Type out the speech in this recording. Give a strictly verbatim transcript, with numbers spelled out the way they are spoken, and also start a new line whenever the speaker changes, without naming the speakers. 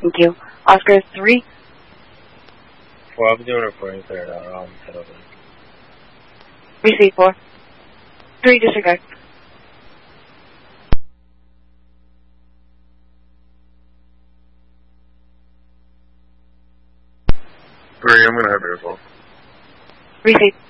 Thank you. Oscar three.
Four, I'll be doing a recording for uh, um, head over.
Receive four. Three, disregard.
Three, I'm going to have your call.
Receive.